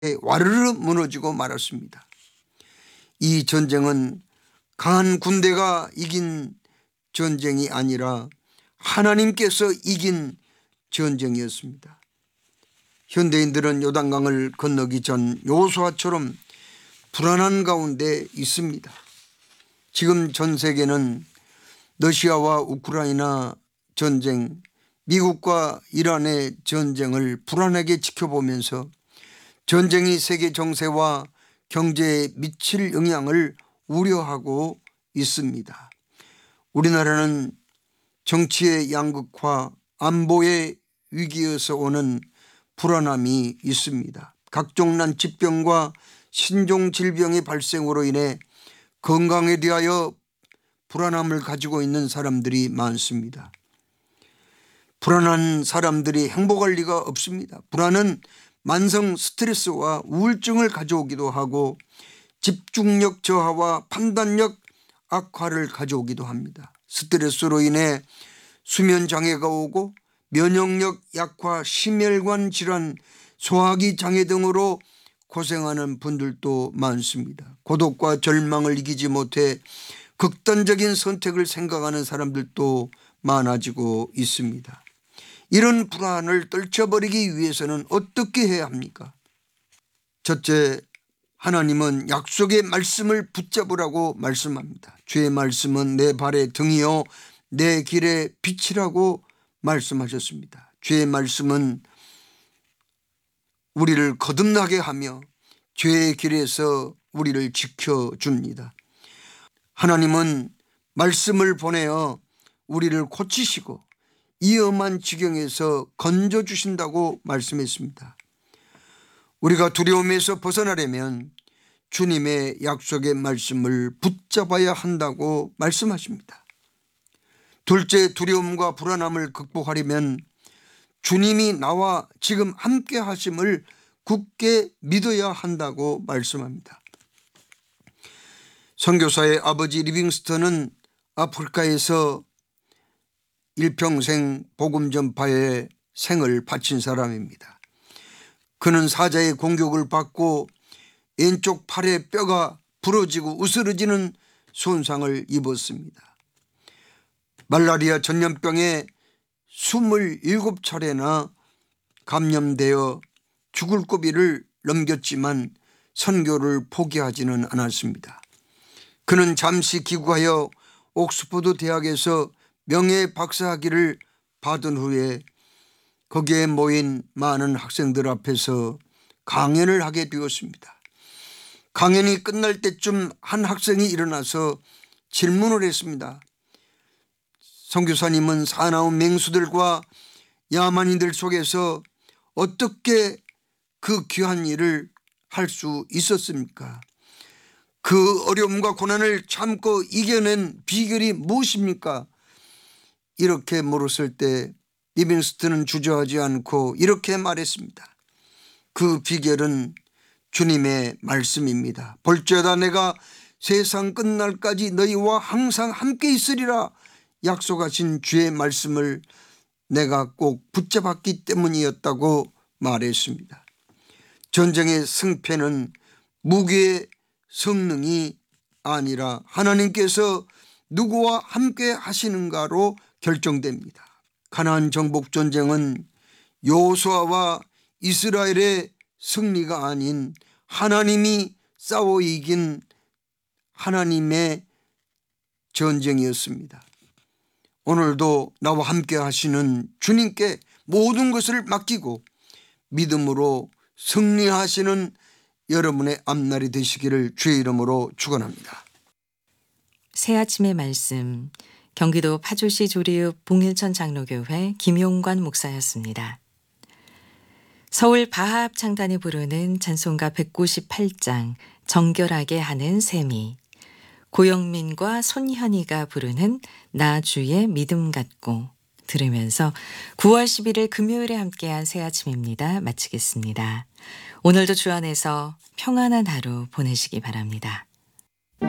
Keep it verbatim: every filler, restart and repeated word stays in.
와르르 무너지고 말았습니다. 이 전쟁은 강한 군대가 이긴 전쟁이 아니라 하나님께서 이긴 전쟁이었습니다. 현대인들은 요단강을 건너기 전 요수아처럼 불안한 가운데 있습니다. 지금 전 세계는 러시아와 우크라이나 전쟁, 미국과 이란의 전쟁을 불안하게 지켜보면서 전쟁이 세계 정세와 경제에 미칠 영향을 우려하고 있습니다. 우리나라는 정치의 양극화, 안보의 위기에서 오는 불안함이 있습니다. 각종 난疾병과 신종 질병의 발생으로 인해 건강에 대하여 불안함을 가지고 있는 사람들이 많습니다. 불안한 사람들이 행복할 리가 없습니다. 불안은 만성 스트레스와 우울증을 가져오기도 하고 집중력 저하와 판단력 악화를 가져오기도 합니다. 스트레스로 인해 수면 장애가 오고 면역력 약화, 심혈관 질환, 소화기 장애 등으로 고생하는 분들도 많습니다. 고독과 절망을 이기지 못해 극단적인 선택을 생각하는 사람들도 많아지고 있습니다. 이런 불안을 떨쳐버리기 위해서는 어떻게 해야 합니까? 첫째, 하나님은 약속의 말씀을 붙잡으라고 말씀합니다. 주의 말씀은 내 발의 등이요 내 길의 빛이라고 말씀하셨습니다. 주의 말씀은 우리를 거듭나게 하며 죄의 길에서 우리를 지켜줍니다. 하나님은 말씀을 보내어 우리를 고치시고 위험한 지경에서 건져주신다고 말씀했습니다. 우리가 두려움에서 벗어나려면 주님의 약속의 말씀을 붙잡아야 한다고 말씀하십니다. 둘째, 두려움과 불안함을 극복하려면 주님이 나와 지금 함께 하심을 굳게 믿어야 한다고 말씀합니다. 선교사의 아버지 리빙스턴은 아프리카에서 일평생 복음 전파에 생을 바친 사람입니다. 그는 사자의 공격을 받고 왼쪽 팔의 뼈가 부러지고 으스러지는 손상을 입었습니다. 말라리아 전염병에 스물일곱 차례나 감염되어 죽을 고비를 넘겼지만 선교를 포기하지는 않았습니다. 그는 잠시 기구하여 옥스퍼드 대학에서 명예 박사학위를 받은 후에 거기에 모인 많은 학생들 앞에서 강연을 하게 되었습니다. 강연이 끝날 때쯤 한 학생이 일어나서 질문을 했습니다. 선교사님은 사나운 맹수들과 야만인들 속에서 어떻게 그 귀한 일을 할 수 있었습니까? 그 어려움과 고난을 참고 이겨낸 비결이 무엇입니까? 이렇게 물었을 때 리빙스턴은 주저하지 않고 이렇게 말했습니다. 그 비결은 주님의 말씀입니다. 볼지어다 내가 세상 끝날까지 너희와 항상 함께 있으리라 약속하신 주의 말씀을 내가 꼭 붙잡았기 때문이었다고 말했습니다. 전쟁의 승패는 무기의 성능이 아니라 하나님께서 누구와 함께 하시는가로 결정됩니다. 가나안 정복 전쟁은 여호수아와 이스라엘의 승리가 아닌 하나님이 싸워 이긴 하나님의 전쟁이었습니다. 오늘도 나와 함께 하시는 주님께 모든 것을 맡기고 믿음으로 승리하시는 여러분의 앞날이 되시기를 주의 이름으로 축원합니다. 새아침의 말씀, 경기도 파주시 조리읍 봉일천 장로교회 김용관 목사였습니다. 서울 바하합 창단이 부르는 찬송가 백구십팔 장 정결하게 하는 셈이, 고영민과 손현희가 부르는 나 주의 믿음 갖고 들으면서 구월 십일일 금요일에 함께한 새아침입니다. 마치겠습니다. 오늘도 주 안에서 평안한 하루 보내시기 바랍니다.